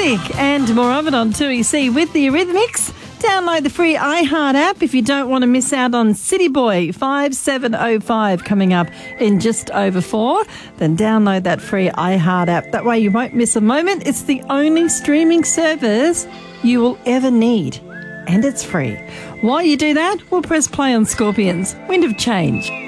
music and more of it on 2EC with the Eurythmics. Download the free iHeart app if you don't want to miss out on City Boy 5705 coming up in just over 4. Then download that free iHeart app. That way you won't miss a moment. It's the only streaming service you will ever need. And it's free. While you do that, we'll press play on Scorpions. Wind of Change.